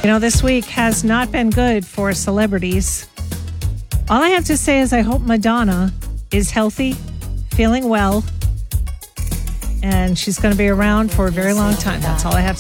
You know, this week has not been good for celebrities. All I have to say is I hope Madonna is healthy, feeling well, and she's going to be around for a very long time. That's all I have to